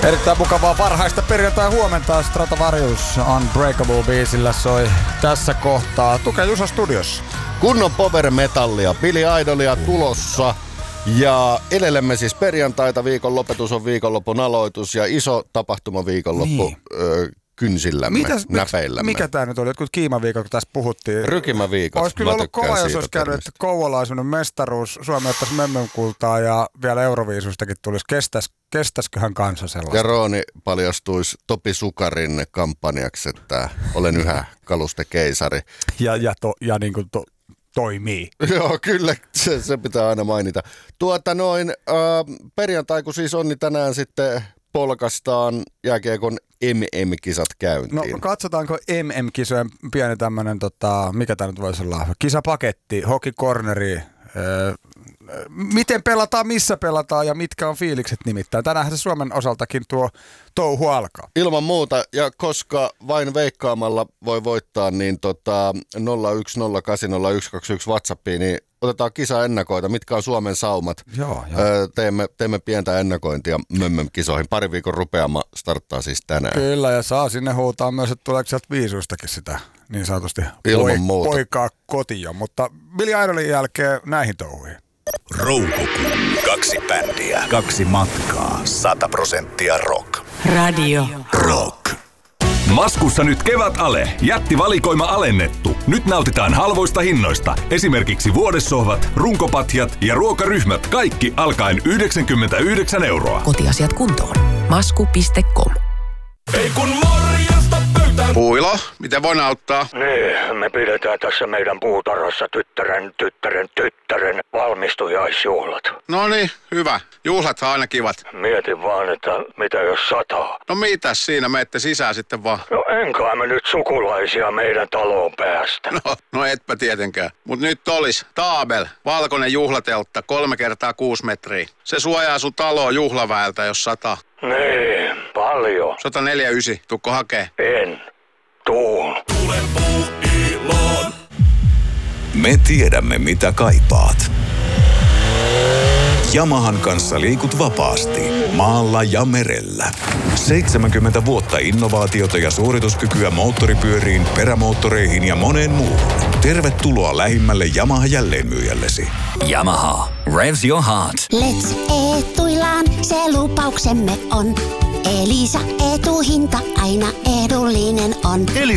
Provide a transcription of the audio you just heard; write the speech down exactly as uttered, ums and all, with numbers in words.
Erittäin mukavaa varhaista perjantai huomenta. Stratovarius Unbreakable biisillä soi tässä kohtaa Tuke Jusa studiossa. Kunnon power metallia, Billy Idolia tulossa. Ja elelemme siis perjantaita, viikon lopetus on viikonlopun aloitus ja iso tapahtuma viikonloppu niin. ö, kynsillämme, Mitäs, näpeillämme. Mikä tää nyt oli? Jotkut kiimaviikot, kun tässä puhuttiin. Rykimäviikot. Olisi kyllä ollut kova, jos olisi käynyt, että Kouvola mestaruus, Suomi ottaisi memmönkultaa ja vielä Euroviisustakin tulisi. Kestäis, kestäisiköhän kansa sellaista? Ja Rooni paljastuisi Topi Sukarin kampanjaksi, että olen yhä kalustekeisari. ja, ja, to, ja niin kuin to, toimii. Joo, kyllä, se, se pitää aina mainita. Tuota noin, äh, perjantai, kun siis on, niin tänään sitten polkastaan jääkiekon M M-kisat käyntiin. No katsotaanko M M-kisojen pieni tämmönen, tota, mikä tää nyt voisi olla, kisapaketti, hokikorneri, öö, miten pelataan, missä pelataan ja mitkä on fiilikset nimittäin. Tänäänhän se Suomen osaltakin tuo touhu alkaa. Ilman muuta, ja koska vain veikkaamalla voi voittaa, niin tota nolla yksi nolla kahdeksan nolla yksi kaksi yksi WhatsAppiin, niin otetaan kisa-ennakoita, mitkä on Suomen saumat. Joo, joo. Öö, teemme, teemme pientä ennakointia mömmöm-kisoihin. Pari viikon rupeama starttaa siis tänään. Kyllä, ja saa sinne huutaa myös, että tuleeko sieltä viisuistakin sitä niin sanotusti Ilman muuta. Poikaa kotiin. Mutta Billy Idolin jälkeen näihin touhuihin. Roukukuu. Kaksi bändiä. Kaksi matkaa. Sata prosenttia rock. Radio Rock. Maskussa nyt kevätale. Jättivalikoima alennettu. Nyt nautitaan halvoista hinnoista. Esimerkiksi vuodessohvat, runkopatjat ja ruokaryhmät. Kaikki alkaen yhdeksänkymmentäyhdeksän euroa. Kotiasiat kuntoon. Masku piste com. Ei kun morjesta pöytään. Puilo, miten voin auttaa? Niin, me pidetään tässä meidän puutarhassa tyttären, tyttären, tyttären valmistujaisjuhlat. No niin, hyvä. Juhlathan aina kivat. Mietin vaan, että mitä jos sataa. No mitäs siinä, menette sisään sitten vaan. No enkä me nyt sukulaisia meidän taloon päästä. No, no etpä tietenkään. Mut nyt olis Taabel, valkoinen juhlateltta, kolme kertaa kuusi metriä. Se suojaa sun taloa juhlaväeltä, jos sataa. Niin, paljon. sata neljäkymmentäyhdeksän, tukko hakee? En. Tuun. Tule puuiloon. Me tiedämme, mitä kaipaat. Yamahan kanssa liikut vapaasti, maalla ja merellä. seitsemänkymmentä vuotta innovaatiota ja suorituskykyä moottoripyöriin, perämoottoreihin ja moneen muuhun. Tervetuloa lähimmälle Yamaha jälleenmyyjällesi. Yamaha. Revs your heart. Let's Etuilaan, se lupauksemme on. Elisa Etuhinta aina edullinen on. Elisa